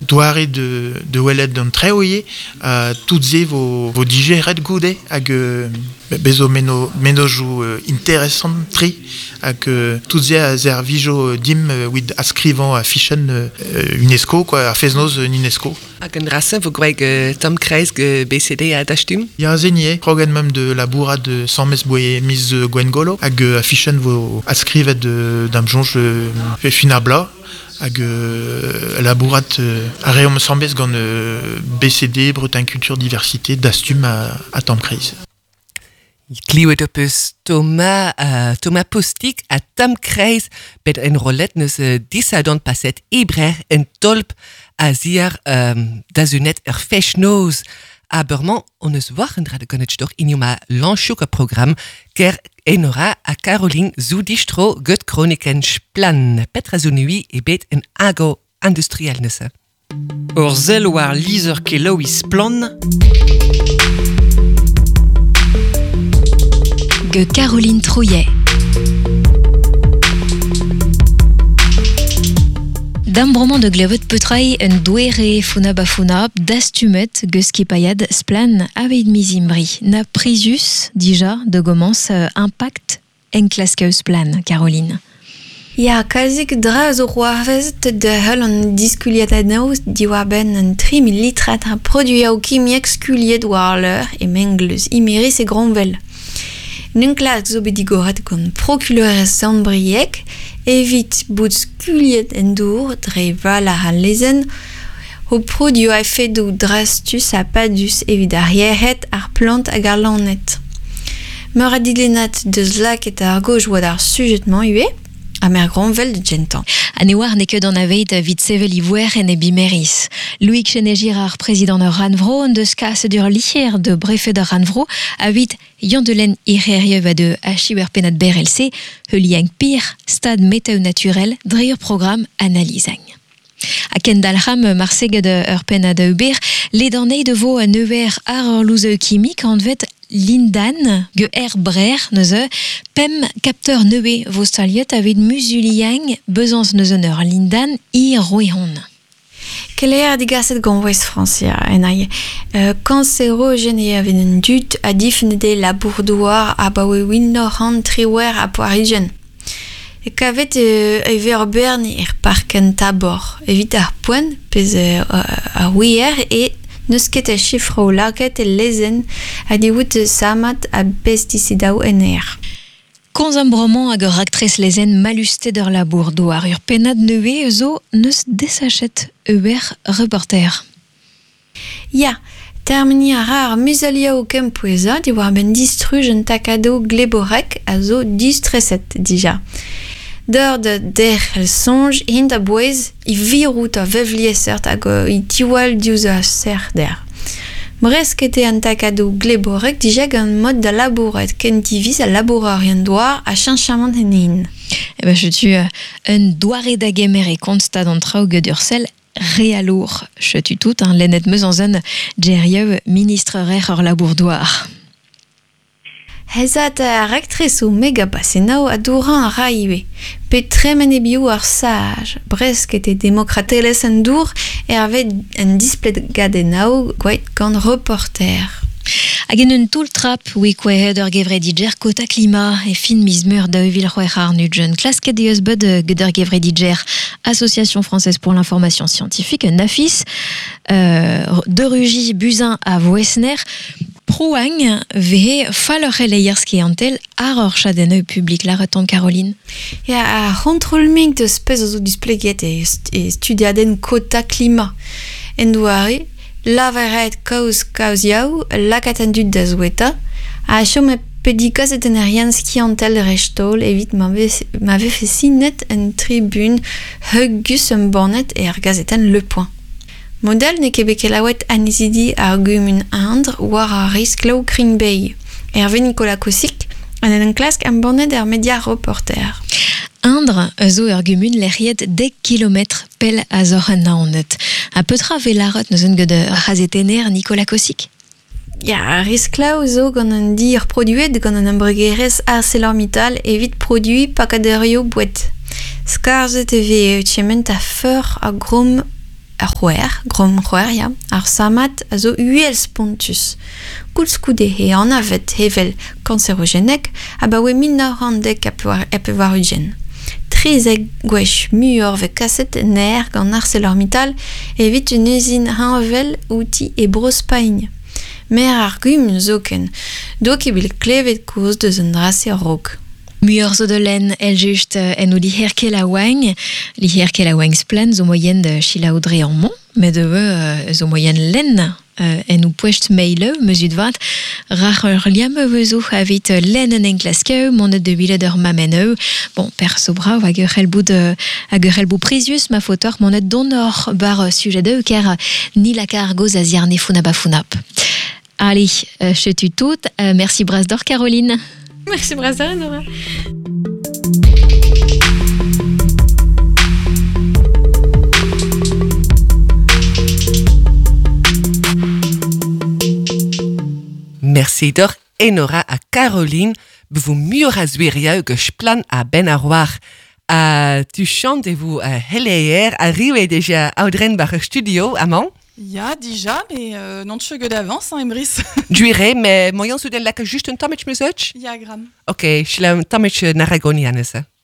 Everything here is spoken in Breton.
doare de welet d'an treoie toutes vos digeret goude hag bezo menojou intéressant tri hag toutes a zer vijo dim wid ascrivant a fichen UNESCO quoi a feznoz UNESCO. Hag an rasen vo gweg Tom Cruise ge BCD a dachtum? Ya zenie progen même de la bourra de Sanmes boye mis Gwengolo hag a fichen vo ascrivet d'am jonge finabla hag labourat a reom sambez gant BCD, Bretagne Culture Diversité, dastum a Tom Cruise. Kliwet op eus Thomas Postik a Tom Cruise bet en rolet neus disadon paset ebrer en tolp a ziar da zunet fechnoz. Aber on eus wachendra de konnet stoch in ma lanchouk a program ker enora a Caroline Zoudistro gut chroniken splan. Petra zunui e bet en ago industriel nese. Ur zel war lizer ke Lois plan. Ge Caroline Trouillet. D'ambroman de glevet peutrai en douere funa bafuna dastumet geskipayad splan aveid mizimbri. Na prisus, déjà, de gomans impact en klaskeus plan, Caroline. Ja, kazik dra zo c'hoarvezet de hel an diskuliet adnaouz diwar ben an 3000 litrat a produit ao kimiek skuliet war l'eur e mengleus imeris e gronvel. N'un klask zo bedigoret gant procureur Sandbriek evit bout skuliet en dour dre val a lezen o produit a fedo drastus a padus evit ar yeret ar plant hag ar lanet. Meur a dilenat deus laket ar gauche oad ar sujetman ue a mer gronvel de gentan. A ne war ne ket an aveit vit sevel ivoer en e bimeris. Loïc Chenegirard, président de Ranvro, an deus kas dur licher de brefet de Ranvro, a vit yandelen ireriev va de achiwer penat berelse, heuliang pir, stade météo naturel, dreur programme analysang. A Kendalham, Marseg de Urpen de Uber, ledanei de vo a neuver ar louze chimique en vet Lindan, ge brer neuze, pem capteur neue vostaliet avid musuliang bezans neuzeneur Lindan i roihon. Keler digaset gant West Francia en aie. Kanserogène e aven un dut a difnede labourdoar a bawe winnor an triwer a poarigen. E kavet e ver bern parken tabor. Evit ar poen pez a ouier e neus ket a chifre o laket e lezen a diwout samat a pesticidao en er. Konzambroman hag ur aktres lezen maluste d'ur labourdoar. Ur penad neue zo neus desachet ewer reporter. Ya, termini a rar musalia o kempueza diwar ben distruj un takado gleborek a zo distreset dija. D'ur de der el sonj hint a bouez i virout a vevliesert hag i tiwal diouz a ser der. Mrez kete an takado gleborek dija gant mod da labouret ken diviz a labourarien doar a chanchamant enin. Eh ben, je tu un doare da gemer e konstad an traoù gant ursel realour. Je tu tout, lennet meus an zan geriev ministre rer ur labourdoar. Hezat a rektreso mega pasenao a douran a raiwe. Pe tremen e bio ar saj. Brez ket e demokrateles an dour ervet an displet gadenao gwait gant reporter. Hag en un toul trap wikwehed ur gevrediger kota klima e fin mizmur da evil c'hwech ar nujen. Klasket eus bud ged ur gevrediger Association Française pour l'Information Scientifique, NAFIS, de Rugy Buzin a Voesner, Prouang vehe faloc'he leierski antel ar ur chadeneu publik la reton Caroline. Ya a controlming de spez zo displeget e studiaden kota klima. En douare, laveret kaoz yaou, lakat an dud da zoueta, a chom e pedikaz et en arianski antel restol evit m'ave fait sinet en tribune heugus un bonnet e ar gazetan Le Point. Model ne ket bet laouet anizidi ar gumun Indre war a risk lau Green Bay. Hervé Nicolas Kossik, an en klask an bonnet er media reporter. Indre, zo ur gumun lerriet 10 km pel a zor an naonet. A petra ve larot neus un gant razetener Nicolas Kossik? Ya, risk lau zo gant an dir produet gant an embregerez ArcelorMittal evit produit pakaderio bouet. Skarzet e ve tchement a feur a grom Roer, grom roer, ja, ar samat a zo uels pontus. Koulskoude he an avet hevel kanserogenek, a ba oe minor handek a pe war ugen. Trizeg gwech muor ve kaset ner gant ArcelorMittal evit un usine hanvel outi e brospaign. Mer ar gum zoken, doke bil klevet koz deus un drase rog. Muur zo de len el just en o liherke la oang splen zo moyen de chila audre en mont, mais de zo moyen len en o poest meile, mesut vat, rar ur liam zo avit len en enklaskeu, monet de wile d'ur mameneu, bon, per so brav hag ur helbou precius ma fotor monet donor bar sujet d'eu, ker ni la cargoz a ziarne founab a founap. Allez, je tue tout, merci Brasdor Caroline. Merci Brasdor, Nora. Merci d'or Enora à Caroline, vous mieux razouiria que je plane à Ben Arroir. Tu chantes vous Heller arrive déjà à Audren bar studio, amant? Ja, déjà, mais non de d'avance, hein, Emrys. Duire, mais moyen soudain là que juste un tamich message? Ja, gram. Ok, je l'ai un tamich naragonianese.